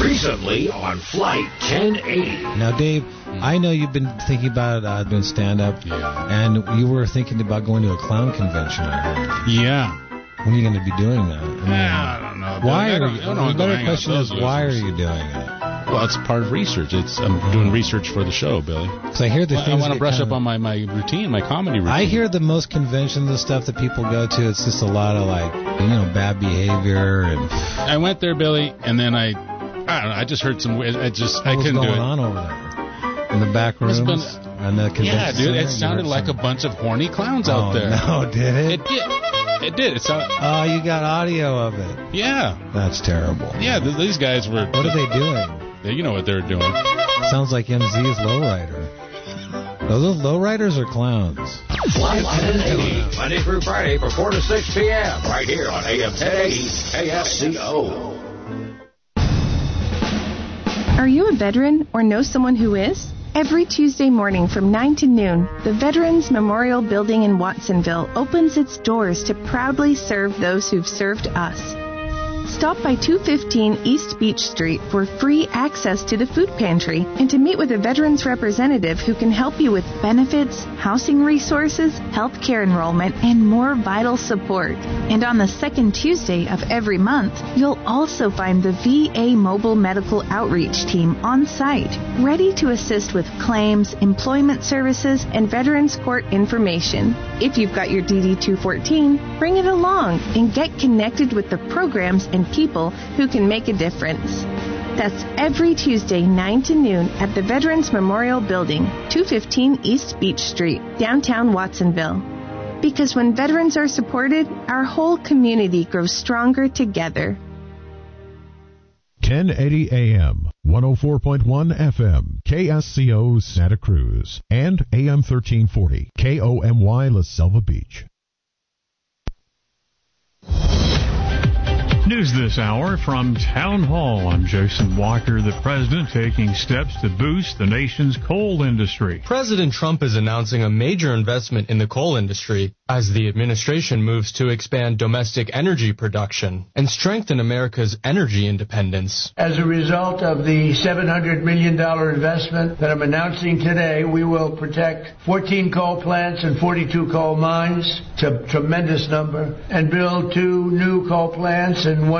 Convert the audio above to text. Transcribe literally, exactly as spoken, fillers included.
Recently on Flight ten eighty. Now, Dave, I know you've been thinking about uh, doing stand-up, yeah. and you were thinking about going to a clown convention, I heard. Yeah. When are you going to be doing that? I mean, yeah, I don't know. Why I are don't, you? I don't The better question is, why are you doing it? Well, it's part of research. It's I'm doing research for the show, Billy. Because I hear the well, things I want to brush kinda, up on my, my routine, my comedy routine. I hear the most conventions and stuff that people go to, it's just a lot of, like, you know, bad behavior. And I went there, Billy, and then I, I don't know, I just heard some weird, I just, what I couldn't do it. What's going on over there? In the back rooms? Been, and the convention yeah, dude, center? it sounded like some... a bunch of horny clowns oh, out there. No, did it? It did. It did. It sounded... Oh, you got audio of it. Yeah. That's terrible. Yeah, th- these guys were... What are they doing? They, you know what they're doing. Sounds like M Z's lowrider. Are those lowriders or clowns? Flight ten eighty, Monday through Friday from four to six p.m. right here on A M ten eighty K S C O. Are you a veteran or know someone who is? Every Tuesday morning from nine to noon, the Veterans Memorial Building in Watsonville opens its doors to proudly serve those who've served us. Stop by two fifteen East Beach Street for free access to the food pantry and to meet with a veterans representative who can help you with benefits, housing resources, health care enrollment, and more vital support. And on the second Tuesday of every month, you'll also find the V A Mobile Medical Outreach Team on site, ready to assist with claims, employment services, and Veterans Court information. If you've got your D D two fourteen, bring it along and get connected with the programs and people who can make a difference. That's every Tuesday, nine to noon at the Veterans Memorial Building, two fifteen East Beach Street, downtown Watsonville. Because when veterans are supported, our whole community grows stronger together. ten eighty A M, one oh four point one F M, K S C O Santa Cruz, and A M thirteen forty, K O M Y La Selva Beach. News this hour from Town Hall. I'm Jason Walker. The president taking steps to boost the nation's coal industry. President Trump is announcing a major investment in the coal industry as the administration moves to expand domestic energy production and strengthen America's energy independence. As a result of the seven hundred million dollars investment that I'm announcing today, we will protect fourteen coal plants and forty-two coal mines. It's a tremendous number. And build two new coal plants and